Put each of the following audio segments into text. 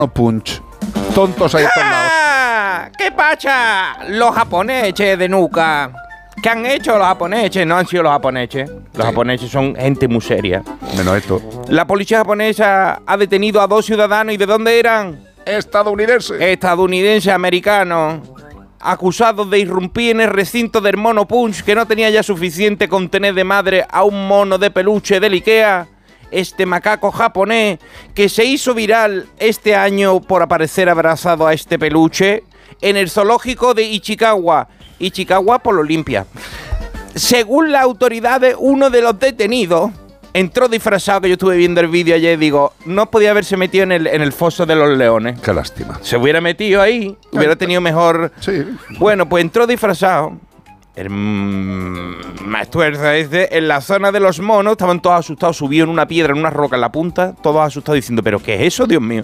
punch. Tontos ahí a todos lados. ¿Qué pacha? Los japoneses de Nuca. ¿Qué han hecho los japoneses? No han sido los japoneses. Los japoneses son gente muy seria. Menos esto. La policía japonesa ha detenido a 2 ciudadanos. ¿Y de dónde eran? Estadounidenses, americanos. Acusados de irrumpir en el recinto del Mono Punch, que no tenía ya suficiente con tener de madre a un mono de peluche del Ikea. Este macaco japonés que se hizo viral este año por aparecer abrazado a este peluche en el zoológico de Ichikawa. Ichikawa por Olimpia. Según las autoridades, uno de los detenidos entró disfrazado, que yo estuve viendo el vídeo ayer, digo, no podía haberse metido en el foso de los leones. Qué lástima. Se hubiera metido ahí, hubiera tenido mejor... Sí. Bueno, pues entró disfrazado. El más tuerza en la zona de los monos, estaban todos asustados, subió en una piedra, en una roca en la punta, todos asustados diciendo, ¿pero qué es eso, Dios mío?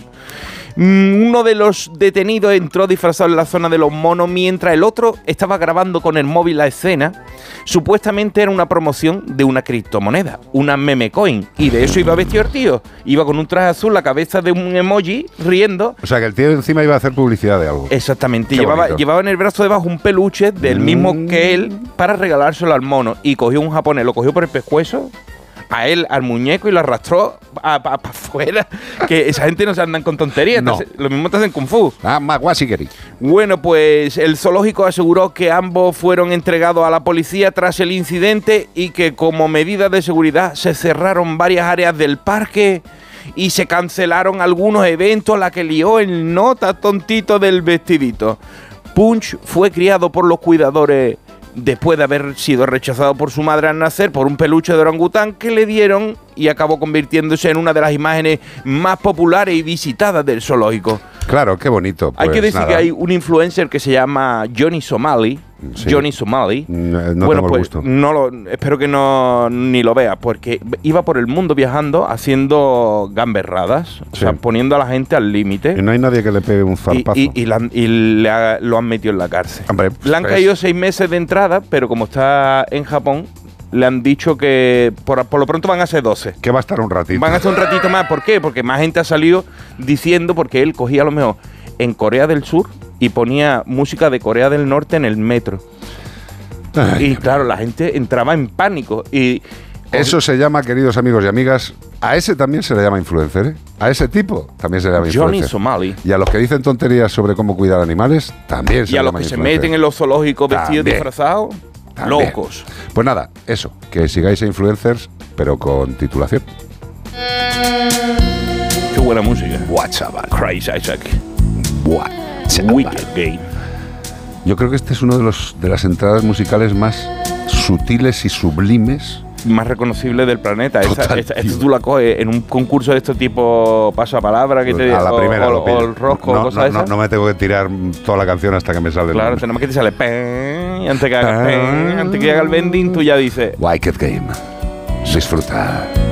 Uno de los detenidos entró disfrazado en la zona de los monos, mientras el otro estaba grabando con el móvil la escena. Supuestamente era una promoción de una criptomoneda, una meme coin, y de eso iba vestido el tío. Iba con un traje azul, la cabeza de un emoji, riendo. O sea, que el tío encima iba a hacer publicidad de algo. Exactamente, llevaba en el brazo debajo un peluche del mismo que él para regalárselo al mono. Y cogió un japonés, lo cogió por el pescuezo, a él, al muñeco, y lo arrastró para afuera. Que esa gente no se andan con tonterías. No. Lo mismo te hacen kung fu. Maguasigeri. Bueno, pues el zoológico aseguró que ambos fueron entregados a la policía tras el incidente y que como medida de seguridad se cerraron varias áreas del parque y se cancelaron algunos eventos, la que lió el nota tontito del vestidito. Punch fue criado por los cuidadores después de haber sido rechazado por su madre al nacer por un peluche de orangután que le dieron, y acabó convirtiéndose en una de las imágenes más populares y visitadas del zoológico. Claro, qué bonito. Pues hay que decir nada. que hay un influencer que se llama Johnny Somali. Sí. Johnny Somali. No bueno, tengo pues el gusto. espero que ni lo vea, porque iba por el mundo viajando haciendo gamberradas, o sea, poniendo a la gente al límite. Y no hay nadie que le pegue un zarpazo. Lo han metido en la cárcel. Hombre, le han caído 6 meses de entrada, pero como está en Japón, le han dicho que por lo pronto van a ser 12. Que va a estar un ratito. Van a estar un ratito más. ¿Por qué? Porque más gente ha salido diciendo, porque él cogía a lo mejor en Corea del Sur y ponía música de Corea del Norte en el metro. Ay, y claro, la gente entraba en pánico. Y eso se llama, queridos amigos y amigas, a ese también se le llama influencer, ¿eh? A ese tipo también se le llama influencer. Johnny Somali. Y a los que dicen tonterías sobre cómo cuidar animales, también se le llama influencer. Y a los que se meten en los zoológicos vestidos disfrazados, locos. Pues nada, eso, que sigáis a influencers, pero con titulación. Qué buena música. Buah, chaval. Crazy Isaac. Buah, chaval. Wicked Game. Yo creo que este es uno de las entradas musicales más sutiles y sublimes, más reconocible del planeta. Total, esta tú la coges en un concurso de este tipo pasapalabra que te a la primera o el rosco, cosas esas. No me tengo que tirar toda la canción hasta que me sale. Claro, tenemos que te sale pen, antes que haga el vending, tú ya dices Wicked Game. Disfruta.